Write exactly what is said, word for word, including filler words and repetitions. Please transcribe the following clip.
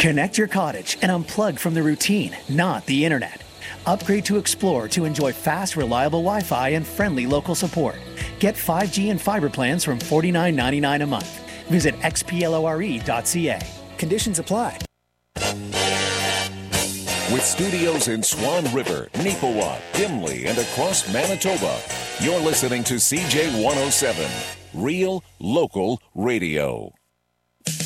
Connect your cottage and unplug from the routine, not the internet. Upgrade to Explore to enjoy fast, reliable Wi-Fi and friendly local support. Get five G and fiber plans from forty-nine ninety-nine a month. Visit x p lore dot c a. Conditions apply. With studios in Swan River, Neepawa, Dimley, and across Manitoba, you're listening to C J one oh seven, Real Local Radio.